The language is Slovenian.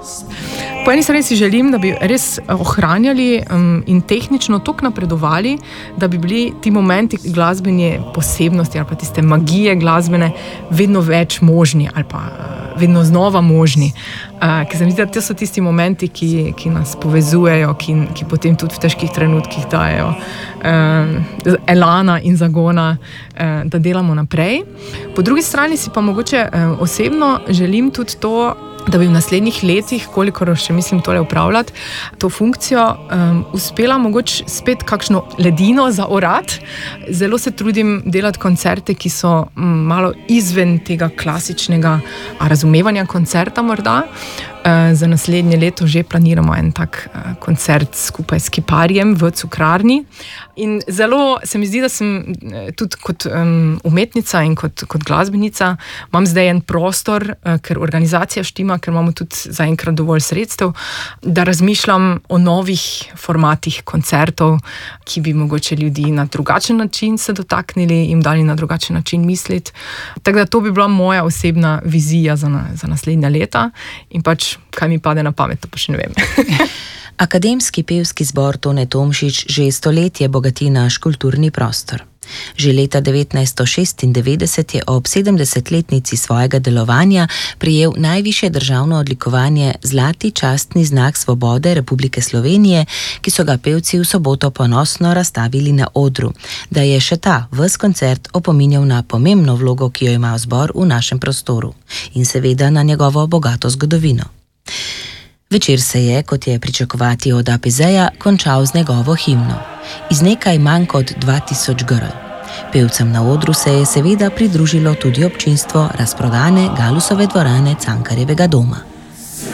Po eni strani si želim, da bi res ohranjali in tehnično toliko napredovali, da bi bili ti momenti glasbene posebnosti ali pa tiste magije glasbene vedno več možni ali pa vedno znova možni. Ker se mi zdi, da to so tisti momenti, ki nas povezujejo, ki potem tudi v težkih trenutkih dajejo elana in zagona, da delamo naprej. Po drugi strani si pa mogoče osebno želim tudi to, da bi v naslednjih letih, kolikor še mislim tole upravljati, to funkcijo uspela mogoče spet kakšno ledino zaorati. Zelo se trudim delati koncerte, ki so malo izven tega klasičnega razumevanja koncerta morda. Za naslednje leto že planiramo en tak koncert skupaj s kiparjem v Cukrarni. In zelo se mi zdi, da sem tudi kot umetnica in kot glasbenica imam zdaj en prostor, ker organizacija štima, ker imamo tudi zaenkrat dovolj sredstev, da razmišljam o novih formatih koncertov, ki bi mogoče ljudi na drugačen način se dotaknili, jim dali na drugačen način misliti. Tako da to bi bila moja osebna vizija za naslednja leta in pač kaj mi pade na pamet, to pa še ne vem. Akademski pevski zbor Tone Tomšič že stoletje bogati naš kulturni prostor. Že leta 1996 je ob 70-letnici svojega delovanja prejel najvišje državno odlikovanje Zlati častni znak svobode Republike Slovenije, ki so ga pevci v soboto ponosno razstavili na odru, da je še ta ves koncert opominjal na pomembno vlogo, ki jo ima zbor v našem prostoru in seveda na njegovo bogato zgodovino. Večer se je, kot je pričakovati od APZ-ja, končal z njegovo himno. Iz nekaj manj kot 2000 grl. Pevcem na odru se je seveda pridružilo tudi občinstvo razprodane Galusove dvorane Cankarjevega doma.